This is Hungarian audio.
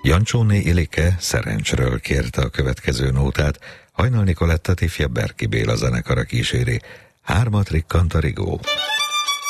Jancsóné Ilike Szerencsről kérte a következő nótát, Hajnal Nikoletta ifjabb Berki Béla zenekara kíséri, 3 rikkant a rigó.